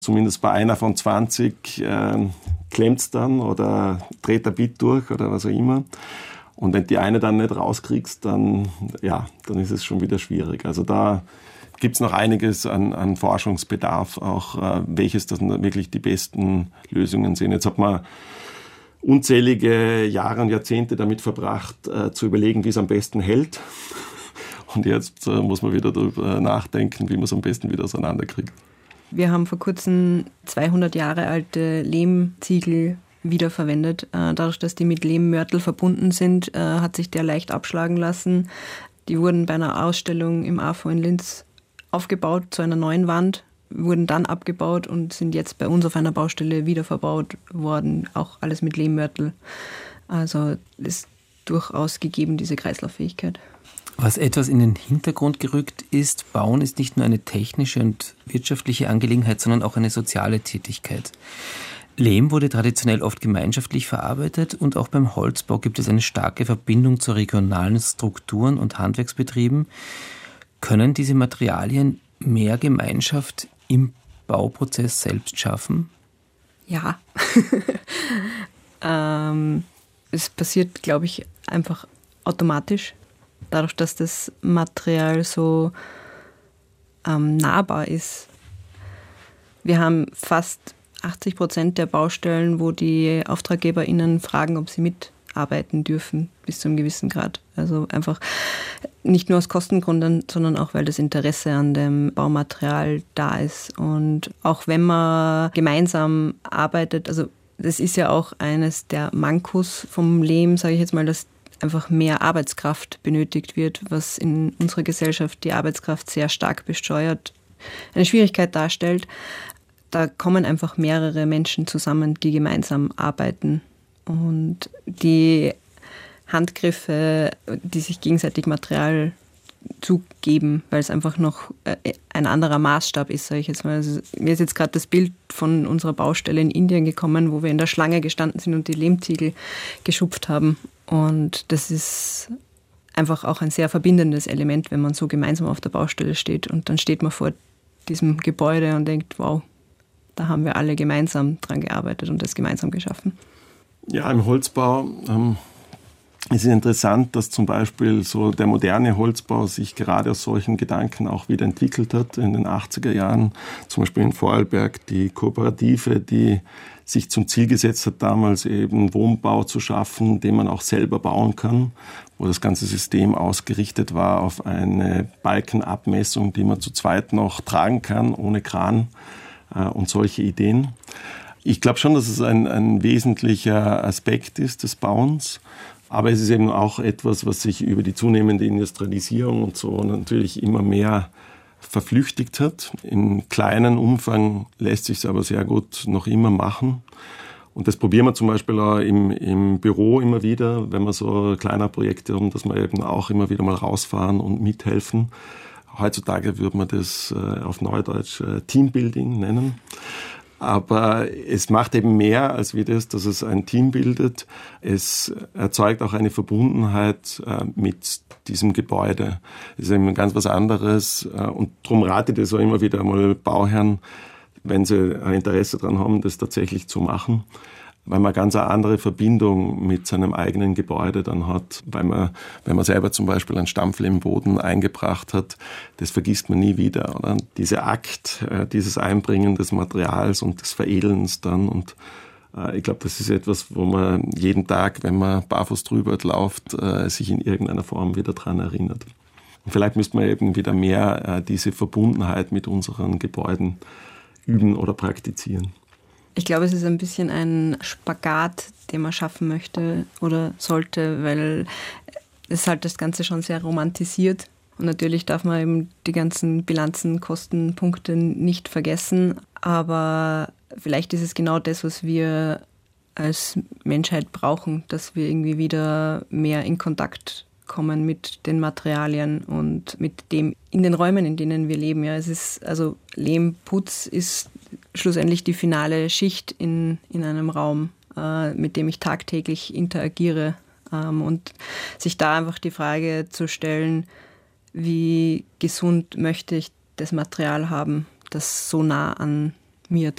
Zumindest bei einer von 20 klemmt es dann oder dreht der Bit durch oder was auch immer. Und wenn die eine dann nicht rauskriegst, dann ist es schon wieder schwierig. Also da gibt es noch einiges an Forschungsbedarf, auch welches das wirklich die besten Lösungen sind. Jetzt hat man unzählige Jahre und Jahrzehnte damit verbracht, zu überlegen, wie es am besten hält. Und jetzt muss man wieder darüber nachdenken, wie man es am besten wieder auseinanderkriegt. Wir haben vor kurzem 200 Jahre alte Lehmziegel wiederverwendet. Dadurch, dass die mit Lehmmörtel verbunden sind, hat sich der leicht abschlagen lassen. Die wurden bei einer Ausstellung im AFO in Linz aufgebaut zu einer neuen Wand, wurden dann abgebaut und sind jetzt bei uns auf einer Baustelle wiederverbaut worden. Auch alles mit Lehmmörtel. Also ist durchaus gegeben, diese Kreislauffähigkeit. Was etwas in den Hintergrund gerückt ist, Bauen ist nicht nur eine technische und wirtschaftliche Angelegenheit, sondern auch eine soziale Tätigkeit. Lehm wurde traditionell oft gemeinschaftlich verarbeitet und auch beim Holzbau gibt es eine starke Verbindung zu regionalen Strukturen und Handwerksbetrieben. Können diese Materialien mehr Gemeinschaft im Bauprozess selbst schaffen? Ja. Es passiert, glaube ich, einfach automatisch. Dadurch, dass das Material so nahbar ist. Wir haben fast 80% der Baustellen, wo die AuftraggeberInnen fragen, ob sie mitarbeiten dürfen, bis zu einem gewissen Grad. Also einfach nicht nur aus Kostengründen, sondern auch, weil das Interesse an dem Baumaterial da ist. Und auch wenn man gemeinsam arbeitet, also das ist ja auch eines der Mankos vom Lehm, sage ich jetzt mal, dass einfach mehr Arbeitskraft benötigt wird, was in unserer Gesellschaft die Arbeitskraft sehr stark besteuert, eine Schwierigkeit darstellt. Da kommen einfach mehrere Menschen zusammen, die gemeinsam arbeiten. Und die Handgriffe, die sich gegenseitig Material zugeben, weil es einfach noch ein anderer Maßstab ist, sage ich jetzt mal. Also, mir ist jetzt gerade das Bild von unserer Baustelle in Indien gekommen, wo wir in der Schlange gestanden sind und die Lehmziegel geschupft haben. Und das ist einfach auch ein sehr verbindendes Element, wenn man so gemeinsam auf der Baustelle steht. Und dann steht man vor diesem Gebäude und denkt, wow, da haben wir alle gemeinsam dran gearbeitet und das gemeinsam geschaffen. Ja, im Holzbau ist es interessant, dass zum Beispiel so der moderne Holzbau sich gerade aus solchen Gedanken auch wieder entwickelt hat in den 80er Jahren. Zum Beispiel in Vorarlberg die Kooperative, die sich zum Ziel gesetzt hat, damals eben Wohnbau zu schaffen, den man auch selber bauen kann, wo das ganze System ausgerichtet war auf eine Balkenabmessung, die man zu zweit noch tragen kann, ohne Kran und solche Ideen. Ich glaube schon, dass es ein wesentlicher Aspekt ist des Bauens. Aber es ist eben auch etwas, was sich über die zunehmende Industrialisierung und so natürlich immer mehr verflüchtigt hat. In kleinen Umfang lässt sich es aber sehr gut noch immer machen. Und das probieren wir zum Beispiel auch im Büro immer wieder, wenn wir so kleine Projekte haben, dass wir eben auch immer wieder mal rausfahren und mithelfen. Heutzutage würde man das auf Neudeutsch Teambuilding nennen. Aber es macht eben mehr als wie das, dass es ein Team bildet. Es erzeugt auch eine Verbundenheit mit diesem Gebäude. Es ist eben ganz was anderes. Und darum rate ich das auch immer wieder mal Bauherren, wenn sie ein Interesse daran haben, das tatsächlich zu machen. Weil man ganz eine andere Verbindung mit seinem eigenen Gebäude dann hat. Weil man, wenn man selber zum Beispiel einen Stampflehmboden eingebracht hat, das vergisst man nie wieder. Oder? Dieser Akt, dieses Einbringen des Materials und des Veredelns dann. Und ich glaube, das ist etwas, wo man jeden Tag, wenn man barfuß drüber läuft, sich in irgendeiner Form wieder dran erinnert. Und vielleicht müsste man eben wieder mehr diese Verbundenheit mit unseren Gebäuden üben oder praktizieren. Ich glaube, es ist ein bisschen ein Spagat, den man schaffen möchte oder sollte, weil es halt das Ganze schon sehr romantisiert. Und natürlich darf man eben die ganzen Bilanzen, Kosten, Punkte nicht vergessen. Aber vielleicht ist es genau das, was wir als Menschheit brauchen, dass wir irgendwie wieder mehr in Kontakt kommen mit den Materialien und mit dem in den Räumen, in denen wir leben. Ja, es ist, also Lehmputz ist schlussendlich die finale Schicht in einem Raum, mit dem ich tagtäglich interagiere. Und sich da einfach die Frage zu stellen, wie gesund möchte ich das Material haben, das so nah an mir